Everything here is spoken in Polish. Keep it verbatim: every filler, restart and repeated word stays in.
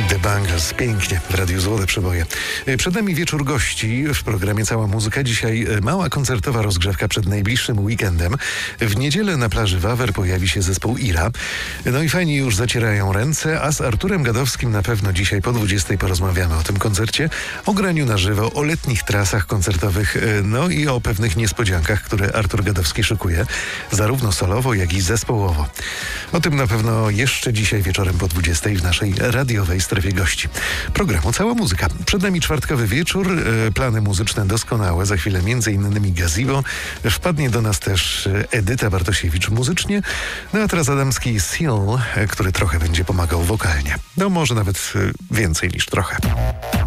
The Bangles, pięknie w Radiu Złote Przeboje. Przed nami wieczór gości w programie Cała Muzyka. Dzisiaj mała koncertowa rozgrzewka przed najbliższym weekendem. W niedzielę na plaży Wawer pojawi się zespół Ira. No i fajni już zacierają ręce, a z Arturem Gadowskim na pewno dzisiaj po dwudziestej porozmawiamy o tym koncercie, o graniu na żywo, o letnich trasach koncertowych, no i o pewnych niespodziankach, które Artur Gadowski szykuje, zarówno solowo, jak i zespołowo. O tym na pewno jeszcze dzisiaj wieczorem po dwudziestej w naszej radiowej strefie gości programu Cała Muzyka. Przed nami czwartkowy wieczór, plany muzyczne doskonałe. Za chwilę między innymi Gazebo. Wpadnie do nas też Edyta Bartosiewicz muzycznie. No a teraz adamski Seal, który trochę będzie pomagał wokalnie. No może nawet więcej niż trochę.